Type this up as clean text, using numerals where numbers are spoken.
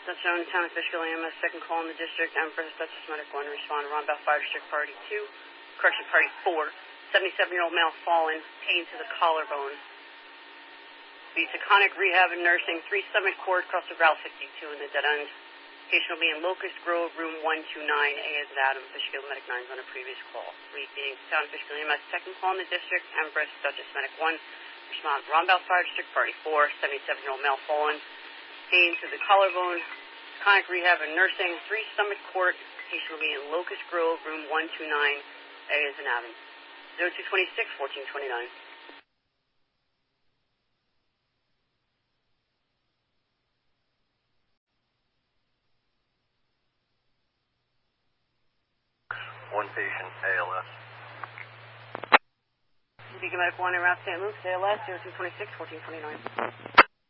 That's shown Town Official AMS, second call in the district, Empress, Dutchess Medic 1, respond, Ronbell Fire District Party 2, correction, Party 4, 77-year-old male fallen, pain to the collarbone. Be Taconic Rehab and Nursing, 3 stomach cord, across the Route 52 in the dead end. Patient will be in Locust Grove, room 129, A as in Adam, Fishkill Medic 9 on a previous call. Repeating, Town Fishkill AMS, second call in the district, Empress, Dutchess Medic 1, respond, Ronbell Fire District Party 4, 77-year-old male fallen, pain to the collarbone, Taconic Rehab and Nursing, 3 stomach cord, patient will be in Locust Grove, room 129, A as in Adam. 0226, 1429. One patient, ALS. Beacon Medic 1 in Route St. Luke's, ALS, 0226, 1429.